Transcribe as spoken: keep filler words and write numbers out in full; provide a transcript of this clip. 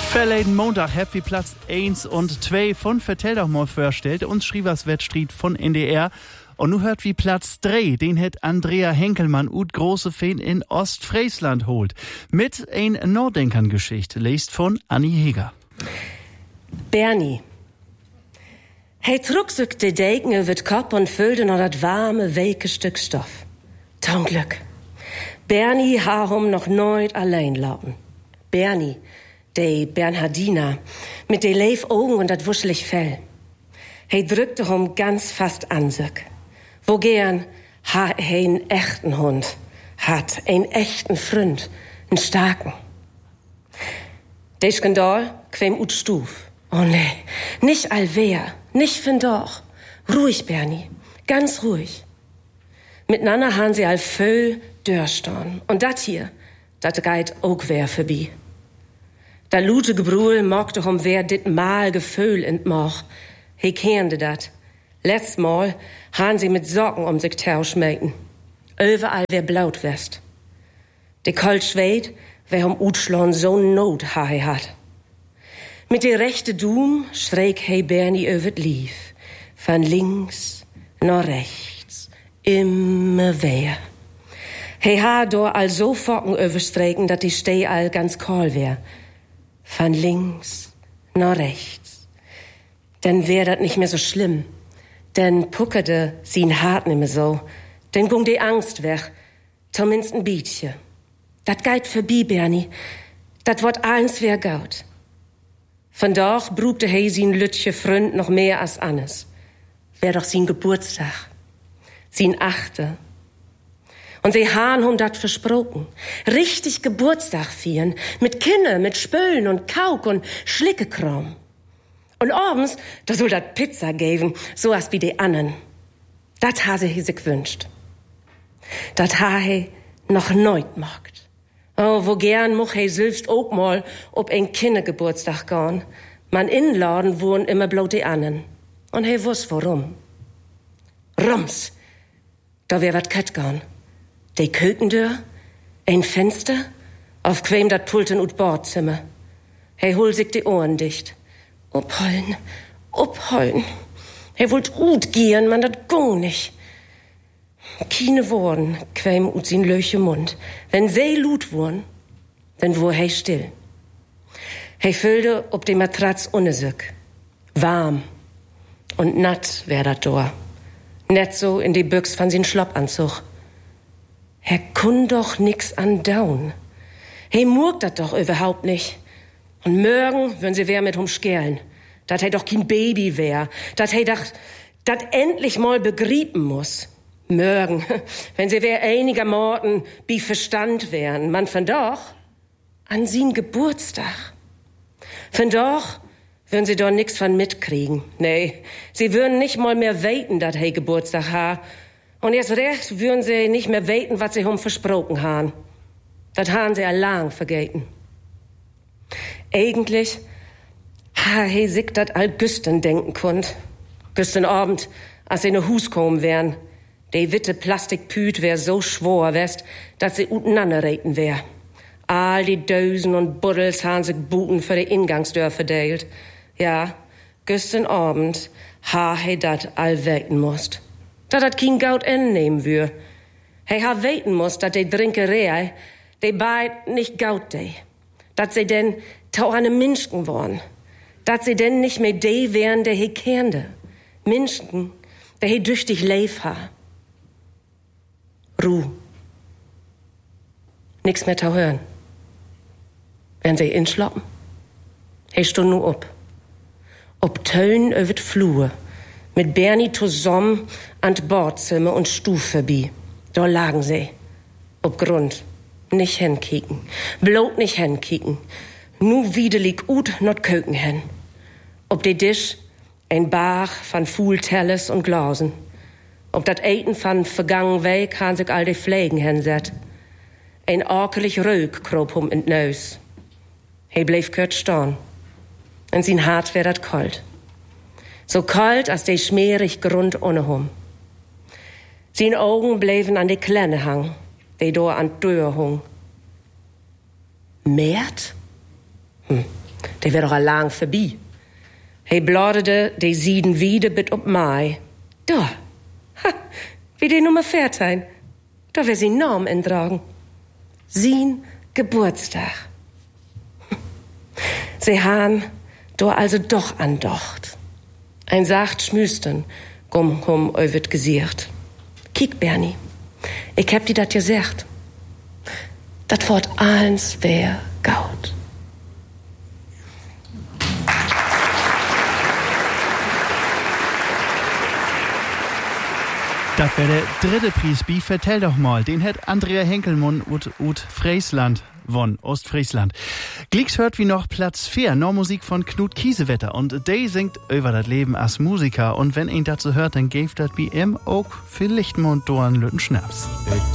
Verleden Montag habt ihr Platz eins und zwei von Vertell doch mal vorstellt. Uns Schrievers Wettstried von N D R. Und nu hört wie Platz drei, den hat Andrea Henkelmann ut große Feen in Ostfriesland holt. Mit ein Norddenkern-Geschichte, lest von Annie Heger. Bernie. Hey trug sich de Deken über d Kopf und füllte noch dat warme, welke Stück Stoff. Zum Glück. Bernie ha hum noch nooit allein lauten. Bernie, de Bernhardiner, mit de leef Augen und dat wuschelig Fell. Hey drückte hum ganz fast an sich. Wo gern ha he einen echten Hund, hat einen echten Freund, einen starken. De Skandal quem ut Stuf. Oh nee, nicht allwehr, nicht fin doch. Ruhig, Bernie, ganz ruhig. Miteinander han sie all voll dörrstorn. Und dat hier, dat geit ook wer vorbei. Da lute Gebrühl mochte hom wer dit Mal Gefühl in Moch. He kernde dat. Letzt Mal han sie mit Socken um sich tauschmeten. Überall wer blaut west. De Kolt schweet, wer hom utschlon so Not ha he hat. Mit de rechte Doom schräg he Bernie övet lief. Von links nach rechts, immer wer. He ha do all so Focken överstreken, dat die Steh all ganz kahl wär. Von links nach rechts. Denn wär dat nicht mehr so schlimm. Denn puckerte sie'n Hart nimmer so. Denn gung die Angst weg. Zumindest ein Bietje. Dat geit vorbei, Bernie. Dat wort eins wär gaut. Von doch brugte he sie'n Lütche Freund noch mehr als Annes. Wär doch sie'n Geburtstag. Sie'n Achte. Und sie han hum dat versprochen. Richtig Geburtstag feiern. Mit Kinne, mit Spölen und Kauk und Schlickekram. Und abends, da soll dat Pizza geben, so as wie die annen. Dat ha sie sich gewünscht. Dat ha he noch neut magt. Oh, wo gern moch he selbst ook mal ob ein Kindergeburtstag gehen. Man inladen wohn immer bloß die annen. Und he wuss warum. Rums, da wär wat kett gehen. De Kökendür, ein Fenster, auf quem dat Pulten ut Bordzimmer. He hol sich die Ohren dicht. Uphollen, uphollen. He wollt ut gehen, man dat gung nicht. Keine Worten quäm ut sin löche Mund. Wenn sie lut wurn, dann wur he still. He füllte ob de Matratz unnesück. Warm und natt wär dat Dor. Net so in die Büchs von sin Schloppanzug. Er kun doch nix andaun. He murkt dat doch überhaupt nicht. Und morgen würden sie wer mit hum skerlen. Dat he doch kein Baby wär. Dat he dacht, dat endlich mal begrieben muss. Morgen, wenn sie wer einigermaßen bi Verstand wären. Man von doch an sin Geburtstag. Von doch würden sie doch nix von mitkriegen. Nee, sie würden nicht mal mehr weten, dat he Geburtstag ha. Und erst recht würden sie nicht mehr weten, was sie hum versprochen han. Dat han sie allang vergeten. Eigentlich ha he sich dat all Güsten denken konnt. Güsten Abend, als sie ne Hus kommen wären. De witte Plastikpüt wär so schwor west, dat sie uteinander reten wär. All die Dösen und Buddels han sich Buten für de Ingangstür verdeelt. Ja, Güsten Abend ha he dat all weten musst. Dat dat kein Gaut nehmen wür. He ha weten musst, dat de Drinkerei, de beid nicht Gaut de. Dat sie denn tau ane Minschken worn. Dat sie denn nicht mehr de wären, der he kernde. Minschken, der he düchtig leif ha. Ruh. Nix mehr tau hören. Werden sie inschloppen? He stund nu up. Ob Töllen övet Flur. Mit Bernie zusammen an d Bordzimmer und Stuf vorbei. Da lagen sie. Ob Grund. Nicht hinkicken. Bloß nicht hinkicken. Nu wiedelig ut not köken hen. Ob de Tisch ein Bach van Fuhl Telles und Glasen. Ob dat Eten van vergangen Weg han sich all de Pflegen hinset. Ein orkelig Rög kroop hum in d Neus. He bleef kurt stehen. En sin Hart wär dat kalt. So kalt, als de schmierig Grund ohne hum. Sin Augen bleven an de Klenne hang, de do an d Deur hung. Mert? Hm. Der wär doch al lang vorbei. He bladerde de sieden wieder bit op Mai. Da, ha, wie de Nummer vierzehn. Da wär sie Namen indragen. Sin Geburtstag. Sie han do also doch andocht. Ein sacht Schmüsten, gum hum öwit gesiert. Kiek, Bernie, ich hab die dat gesagt. Dat Wort allens wär gaut. Das wäre der dritte Preis, wie vertell doch mal. Den hat Andrea Henkelmann ut, ut Friesland von Ostfriesland. Glicks hört wie noch Platz vier, noch Musik von Knut Kiesewetter. Und der singt über das Leben als Musiker. Und wenn ihn dazu hört, dann geeft das wie ihm auch vielleicht mal einen Lütten Schnaps. Ich